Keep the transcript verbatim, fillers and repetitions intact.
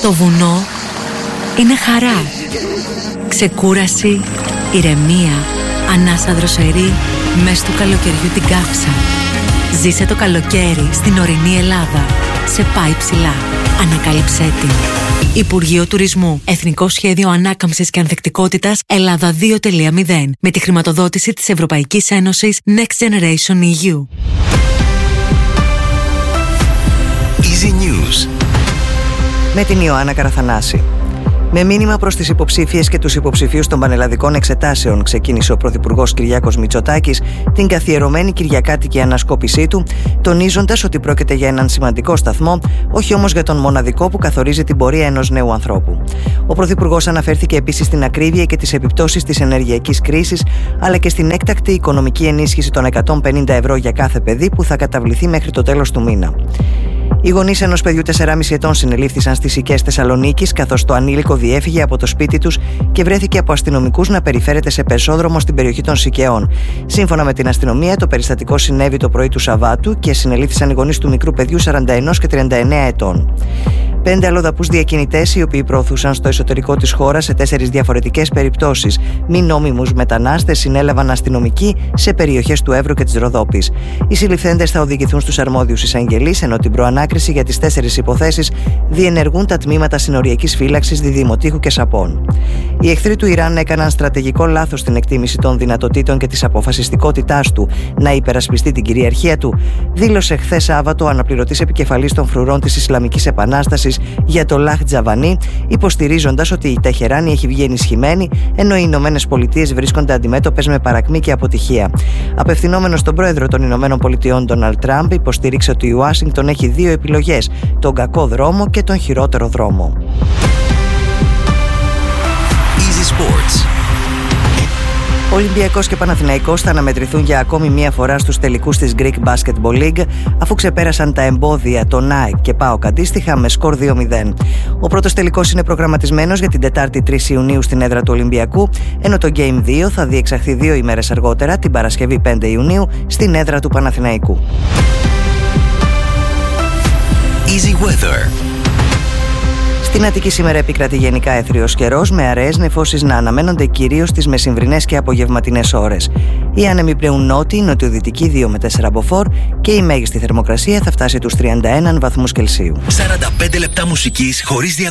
Το βουνό είναι χαρά, ξεκούραση, ηρεμία, ανάσα δροσερή, μες του καλοκαιριού την κάψα. Ζήσε το καλοκαίρι στην ορεινή Ελλάδα. Σε πάει ψηλά. Ανακάλυψέ την. Υπουργείο Τουρισμού. Εθνικό Σχέδιο Ανάκαμψης και Ανθεκτικότητας Ελλάδα δύο τελεία μηδέν. Με τη χρηματοδότηση της Ευρωπαϊκής Ένωσης Next Generation ι γιου. Easy News. Με την Ιωάννα Καραθανάση. Με μήνυμα προς τις υποψήφιες και τους υποψηφίους των πανελλαδικών εξετάσεων, ξεκίνησε ο Πρωθυπουργός Κυριάκος Μητσοτάκης την καθιερωμένη κυριακάτικη ανασκόπησή του, τονίζοντας ότι πρόκειται για έναν σημαντικό σταθμό, όχι όμως για τον μοναδικό που καθορίζει την πορεία ενός νέου ανθρώπου. Ο Πρωθυπουργός αναφέρθηκε επίσης στην ακρίβεια και τις επιπτώσεις της ενεργειακής κρίσης, αλλά και στην έκτακτη οικονομική ενίσχυση των εκατόν πενήντα ευρώ για κάθε παιδί που θα καταβληθεί μέχρι το τέλος του μήνα. Οι γονείς ενός παιδιού τεσσεράμισι ετών συνελήφθησαν στις Σικές Θεσσαλονίκης, καθώς το ανήλικο διέφυγε από το σπίτι τους και βρέθηκε από αστυνομικούς να περιφέρεται σε πεζόδρομο στην περιοχή των Σικαιών. Σύμφωνα με την αστυνομία, το περιστατικό συνέβη το πρωί του Σαββάτου και συνελήφθησαν οι γονείς του μικρού παιδιού σαράντα ένα και τριάντα εννέα ετών. Πέντε αλλοδαπούς διακινητές, οι οποίοι προωθούσαν στο εσωτερικό της χώρας σε τέσσερις διαφορετικές περιπτώσεις μη νόμιμους μετανάστες, συνέλαβαν αστυνομικοί σε περιοχές του Εύρου και της Ροδόπης. Οι συλληφθέντες θα οδηγηθούν στους αρμόδιους εισαγγελείς, ενώ την προανάκριση για τις τέσσερις υποθέσεις διενεργούν τα τμήματα συνοριακής φύλαξης Διδημοτήχου και Σαπών. Οι εχθροί του Ιράν έκαναν στρατηγικό λάθος στην εκτίμηση των δυνατοτήτων και της αποφασιστικότητάς του να υπερασπιστεί την κυριαρχία του, δήλωσε χθες Σάββατο ο αναπληρωτής επικεφαλής των φρουρών της Ισλαμικής Επανάστασης για το Λαχ Τζαβανί, υποστηρίζοντας ότι η Τεχεράνη έχει βγει ενισχυμένη, ενώ οι Ηνωμένες Πολιτείες βρίσκονται αντιμέτωπες με παρακμή και αποτυχία. Απευθυνόμενος στον πρόεδρο των Ηνωμένων Πολιτειών, Ντόναλντ Τραμπ, υποστήριξε ότι η Ουάσιγκτον έχει δύο επιλογές: τον κακό δρόμο και τον χειρότερο δρόμο. Easy Sports. Ολυμπιακός και Παναθηναϊκός θα αναμετρηθούν για ακόμη μία φορά στους τελικούς της Greek Basketball League, αφού ξεπέρασαν τα εμπόδια των ΑΕΚ και ΠΑΟΚ αντίστοιχα με σκορ δύο μηδέν. Ο πρώτος τελικός είναι προγραμματισμένος για την Τετάρτη τρεις Ιουνίου στην έδρα του Ολυμπιακού, ενώ το Game δύο θα διεξαχθεί δύο ημέρες αργότερα, την Παρασκευή πέντε Ιουνίου, στην έδρα του Παναθηναϊκού. Easy Weather. Στην Αττική σήμερα επικρατεί γενικά έθριος καιρός, με αραιές νεφώσεις να αναμένονται κυρίως στις μεσημβρινές και απογευματινές ώρες. Οι άνεμοι πλέουν νότιοι, νοτιοδυτικοί δύο με τέσσερα μποφόρ και η μέγιστη θερμοκρασία θα φτάσει τους τριάντα ένα βαθμούς Κελσίου. σαράντα πέντε λεπτά μουσικής χωρίς διακοπές.